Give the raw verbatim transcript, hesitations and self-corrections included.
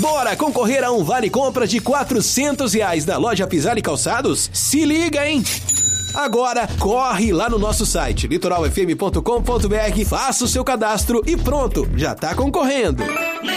Bora concorrer a um vale compra de quatrocentos reais na loja Pisani Calçados? Se liga, hein? Agora, corre lá no nosso site, litoral f m ponto com ponto b r, faça o seu cadastro e pronto, já tá concorrendo.